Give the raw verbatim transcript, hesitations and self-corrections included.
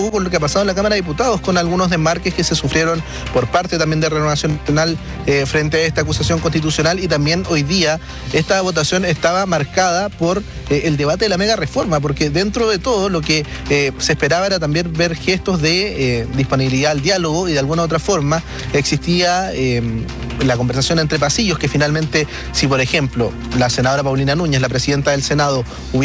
tuvo con lo que ha pasado en la Cámara de Diputados, con algunos desmarques que se sufrieron por parte también de Renovación Nacional eh, frente a esta acusación constitucional, y también hoy día esta votación estaba marcada por eh, el debate de la mega reforma, porque dentro de todo lo que eh, se esperaba era también ver gestos de eh, disponibilidad al diálogo, y de alguna otra forma existía eh, la conversación entre pasillos, que finalmente, si por ejemplo la senadora Paulina Núñez, la presidenta del Senado, hubiera